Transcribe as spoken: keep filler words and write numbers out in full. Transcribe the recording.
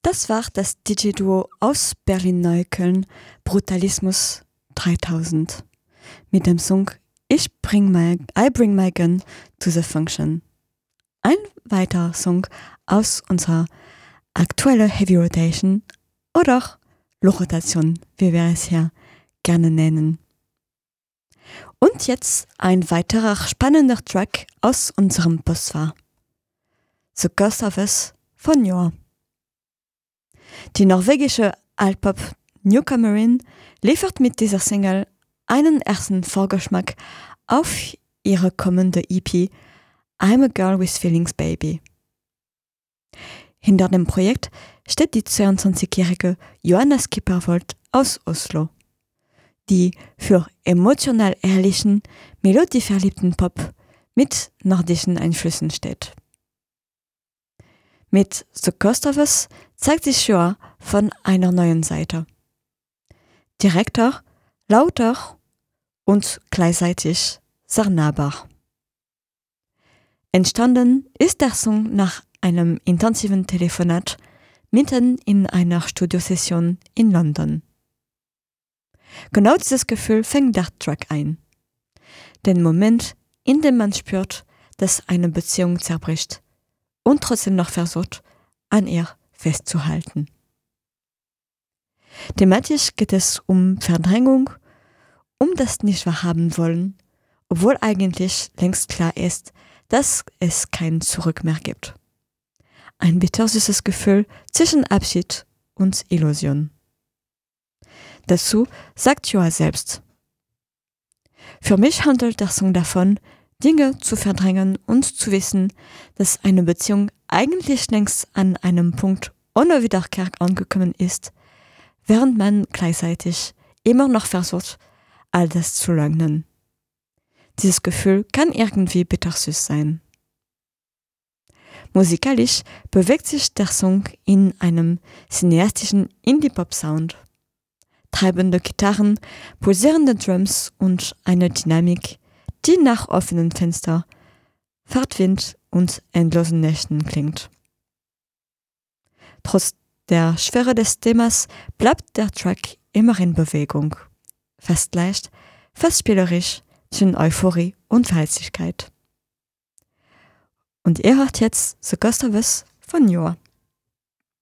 Das war das D J-Duo aus Berlin-Neukölln, Brutalismus dreitausend, mit dem Song Ich bring my, I bring my gun to the function. Ein weiterer Song aus unserer aktuellen Heavy Rotation oder Low-Rotation, wie wir es hier gerne nennen. Und jetzt ein weiterer spannender Track aus unserem Postfach. The Ghost of Us von Yor. Die norwegische Altpop-Newcomerin liefert mit dieser Single einen ersten Vorgeschmack auf ihre kommende E P I'm a Girl with Feelings Baby. Hinter dem Projekt steht die zweiundzwanzigjährige Johanna Skippervold aus Oslo, die für emotional ehrlichen, melodieverliebten Pop mit nordischen Einflüssen steht. Mit The Ghost of Us zeigt sich Yor von einer neuen Seite. Direkter, lauter und gleichzeitig sehr nahbar. Entstanden ist der Song nach einem intensiven Telefonat mitten in einer Studiosession in London. Genau dieses Gefühl fängt der Track ein. Den Moment, in dem man spürt, dass eine Beziehung zerbricht und trotzdem noch versucht, an ihr festzuhalten. Thematisch geht es um Verdrängung, um das Nicht-Wahrhaben wollen, obwohl eigentlich längst klar ist, dass es kein Zurück mehr gibt. Ein bittersüßes Gefühl zwischen Abschied und Illusion. Dazu sagt Yor selbst: Für mich handelt der Song davon, Dinge zu verdrängen und zu wissen, dass eine Beziehung eigentlich längst an einem Punkt ohne Wiederkehr angekommen ist, während man gleichzeitig immer noch versucht, all das zu leugnen. Dieses Gefühl kann irgendwie bittersüß sein. Musikalisch bewegt sich der Song in einem cineastischen Indie-Pop-Sound. Treibende Gitarren, pulsierende Drums und eine Dynamik, die nach offenen Fenstern, Fahrtwind und endlosen Nächten klingt. Trotz der Schwere des Themas bleibt der Track immer in Bewegung. Fast leicht, fast spielerisch, zwischen Euphorie und Verletzlichkeit. Und ihr hört jetzt The Ghost of Us von Yor.